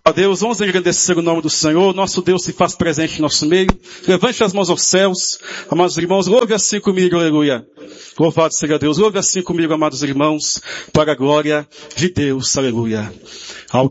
Ó Deus, vamos engrandecer o nome do Senhor. Nosso Deus se faz presente em nosso meio. Levante as mãos aos céus. Amados irmãos, louve assim comigo, aleluia. Louvado seja Deus. Louve assim comigo, amados irmãos, para a glória de Deus, aleluia.